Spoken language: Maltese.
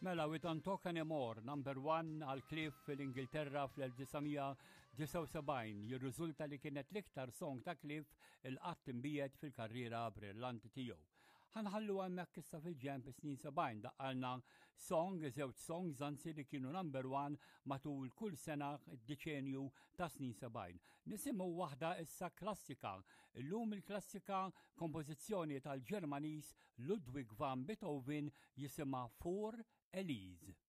Mela, We Don't Talk Anymore, number 1 għal-Cliff fil-Ingilterra fl-1979, jirriżulta li kienet l-iktar song ta' Cliff il-qatt imbiet fil-karriera brillanti tiegħu. Ħanħallu hemmhekk issa fil-ġemp snin 70 daqqalna żewġ songs anzi li kienu number 1 matul kull sena d-deċenju ta' snin 70. Nisimgħu waħda issa klassika. Illum il-klassika kompożizzjoni tal-Ġermaniż Ludwig van Beethoven jisimha For Elise.